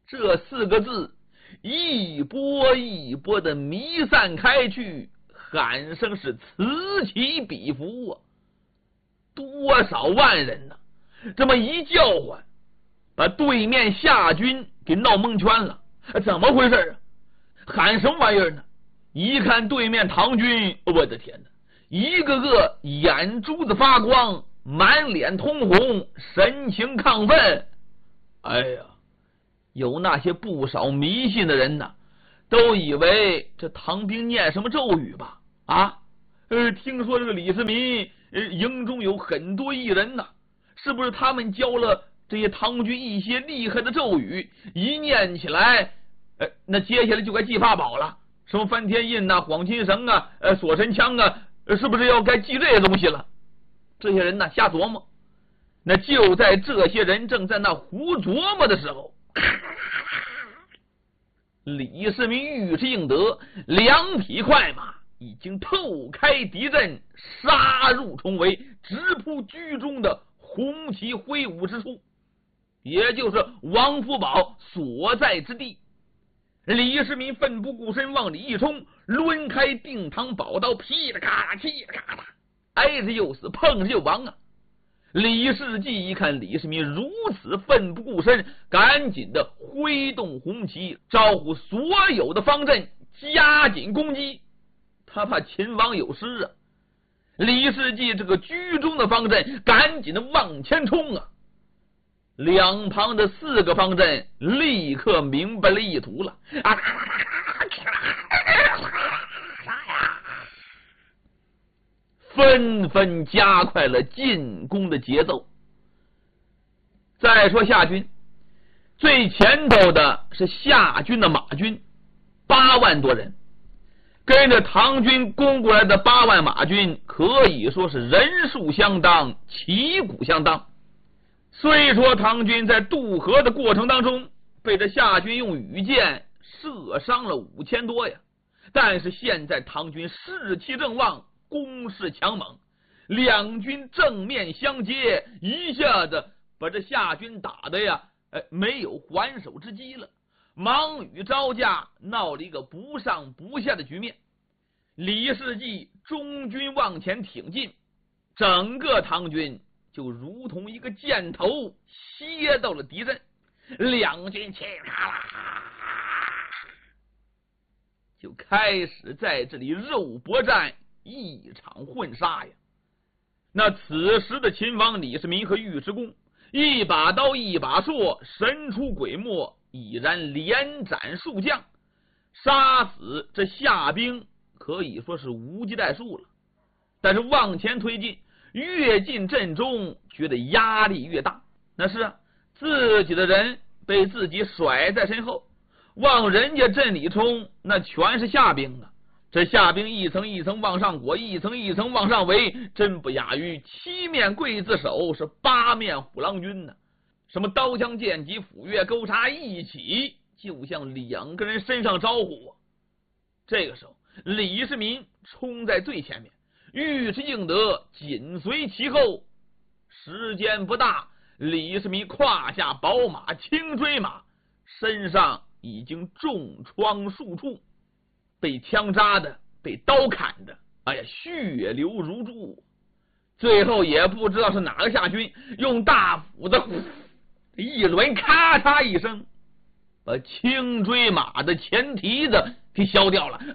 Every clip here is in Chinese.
这4个字一波一波的弥散开去，喊声是此起彼伏啊！多少万人呢？这么一叫唤，把对面夏军给闹蒙圈了。怎么回事啊？喊什么玩意儿呢？一看对面唐军，我的天哪，一个个眼珠子发光，满脸通红，神情亢奋。哎呀，有那些不少迷信的人呢，都以为这唐兵念什么咒语吧？听说这个李世民营中有很多异人呢，是不是他们教了这些唐军一些厉害的咒语，一念起来，那接下来就该记法宝了？什么翻天印呐、晃金绳啊、锁神枪啊，是不是要该记这些东西了？这些人呢瞎琢磨。那就在这些人正在那胡琢磨的时候，李世民、尉迟敬德2匹快马已经透开敌阵，杀入重围，直扑居中的红旗挥舞之处，也就是王福宝所在之地。李世民奋不顾身往里一冲，抡开定堂宝刀，噼里咔啦，噼里咔啦，挨着又死，碰着又亡啊！李世继一看李世民如此奋不顾身，赶紧的挥动红旗，招呼所有的方阵加紧攻击，他怕秦王有失啊！李世继这个居中的方阵赶紧的往前冲啊！两旁的4个方阵立刻明白了意图了，纷纷加快了进攻的节奏。再说夏军，最前头的是夏军的马军8万多人，跟着唐军攻过来的8万马军可以说是人数相当，旗鼓相当。虽说唐军在渡河的过程当中被这夏军用羽箭射伤了5000多呀，但是现在唐军士气正旺，攻势强猛，两军正面相接，一下子把这夏军打的呀，没有还手之机了，忙与招架，闹了一个不上不下的局面。李世继中军往前挺进，整个唐军就如同一个箭头歇到了敌阵，两军噼里啪啦就开始在这里肉搏战，一场混杀呀！那此时的秦王李世民和尉迟恭一把刀一把槊，神出鬼没，已然连斩数将，杀死这夏兵可以说是无计代数了。但是往前推进，越进阵中觉得压力越大，那是自己的人被自己甩在身后，往人家阵里冲，那全是夏兵啊！这夏兵一层一层往上裹，一层一层往上围，真不亚于7面刽子手，是8面虎狼军呢。什么刀枪剑戟斧钺钩叉一起，就像2个人身上招呼。这个时候，李世民冲在最前面，尉迟敬德紧随其后。时间不大，李世民胯下宝马轻追马，身上已经重创数处，被枪扎的，被刀砍的，哎呀，血流如注。最后也不知道是哪个夏军用大斧子一抡，咔嚓一声，把轻追马的前蹄子给削掉了。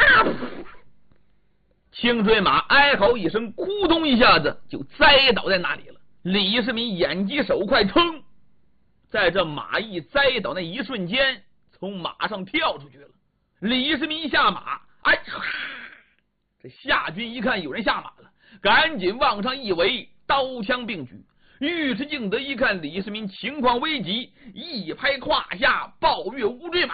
轻追马哀嚎一声，咕咚一下子就栽倒在那里了。李世民眼疾手快，冲，在这马一栽倒那一瞬间，从马上跳出去了。李世民一下马，这夏军一看有人下马了，赶紧往上一围，刀枪并举。尉迟敬德一看李世民情况危急，一拍胯下，抱月乌骓马，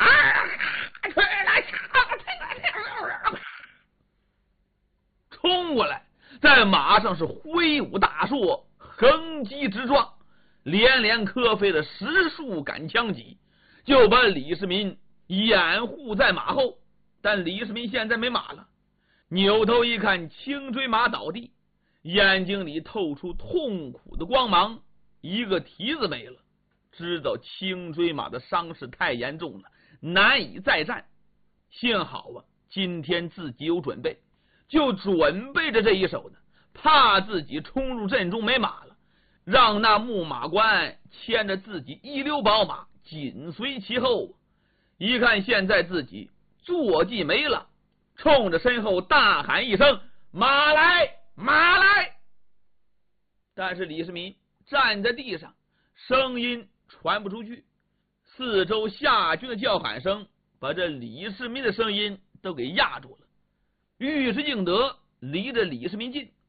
冲过来，在马上是挥舞大槊，横击直撞，连连磕飞了10数杆枪戟，就把李世民掩护在马后。但李世民现在没马了，扭头一看，轻追马倒地，眼睛里透出痛苦的光芒，一个蹄子没了， 知道青追马的伤势太严重了，难以再战。幸好啊，今天自己有准备，就准备着这一手呢，怕自己冲入阵中没马了，让那牧马官牵着自己一溜宝马紧随其后。一看现在自己坐骑没了，冲着身后大喊一声：“马来，马来！”但是李世民站在地上，声音传不出去，四周下军的叫喊声把这李世民的声音都给压住了。尉迟敬德离着李世民近，